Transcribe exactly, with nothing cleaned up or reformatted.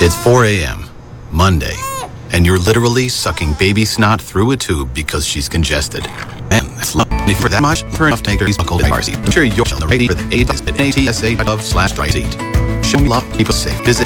It's four a m Monday, and you're literally sucking baby snot through a tube because she's congested. Man, that's lovely for that much. For enough takers, Uncle R C. I'm sure you're on the radio for the A T S A of slash dry seat. Show love, keep us safe. Visit